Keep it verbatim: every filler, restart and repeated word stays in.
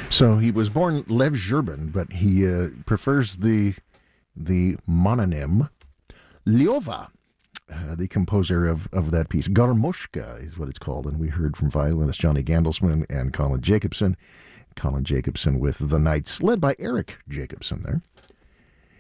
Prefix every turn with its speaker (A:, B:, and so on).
A: So he was born Lev Zherbin, but he uh, prefers the the mononym Lyova, uh, the composer of, of that piece. Garmoshka is what it's called, and we heard from violinist Johnny Gandelsman and Colin Jacobson. Colin Jacobson with The Knights, led by Eric Jacobson there.